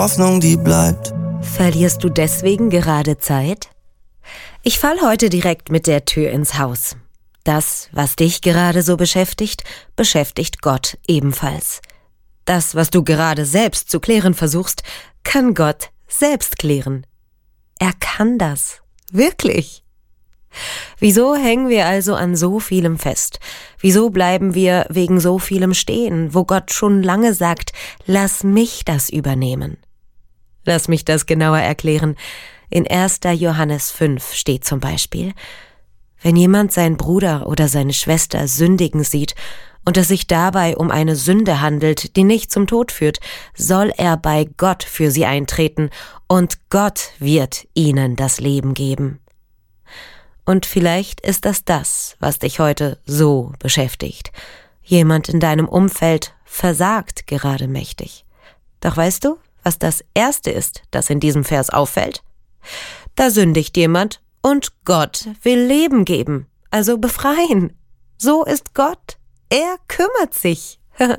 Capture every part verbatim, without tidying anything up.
Hoffnung, die bleibt. Verlierst du deswegen gerade Zeit? Ich fall heute direkt mit der Tür ins Haus. Das, was dich gerade so beschäftigt, beschäftigt Gott ebenfalls. Das, was du gerade selbst zu klären versuchst, kann Gott selbst klären. Er kann das. Wirklich. Wieso hängen wir also an so vielem fest? Wieso bleiben wir wegen so vielem stehen, wo Gott schon lange sagt, lass mich das übernehmen? Lass mich das genauer erklären. In erster Johannes fünf steht zum Beispiel: Wenn jemand seinen Bruder oder seine Schwester sündigen sieht und es sich dabei um eine Sünde handelt, die nicht zum Tod führt, soll er bei Gott für sie eintreten und Gott wird ihnen das Leben geben. Und vielleicht ist das das, was dich heute so beschäftigt. Jemand in deinem Umfeld versagt gerade mächtig. Doch weißt du, was das Erste ist, das in diesem Vers auffällt? Da sündigt jemand und Gott will Leben geben, also befreien. So ist Gott. Er kümmert sich.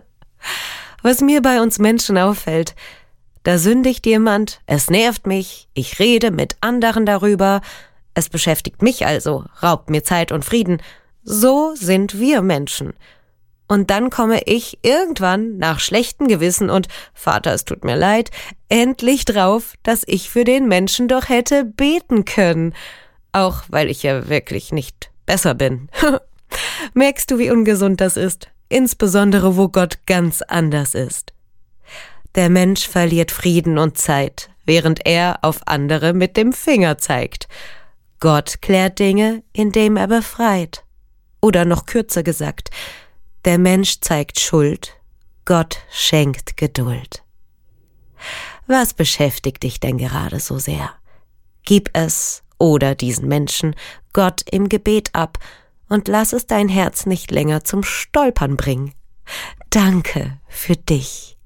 Was mir bei uns Menschen auffällt: Da sündigt jemand, es nervt mich, ich rede mit anderen darüber, es beschäftigt mich also, raubt mir Zeit und Frieden. So sind wir Menschen. Und dann komme ich irgendwann nach schlechtem Gewissen und, Vater, es tut mir leid, endlich drauf, dass ich für den Menschen doch hätte beten können. Auch weil ich ja wirklich nicht besser bin. Merkst du, wie ungesund das ist? Insbesondere, wo Gott ganz anders ist. Der Mensch verliert Frieden und Zeit, während er auf andere mit dem Finger zeigt. Gott klärt Dinge, indem er befreit. Oder noch kürzer gesagt: Der Mensch zeigt Schuld, Gott schenkt Geduld. Was beschäftigt dich denn gerade so sehr? Gib es oder diesen Menschen Gott im Gebet ab und lass es dein Herz nicht länger zum Stolpern bringen. Danke für dich.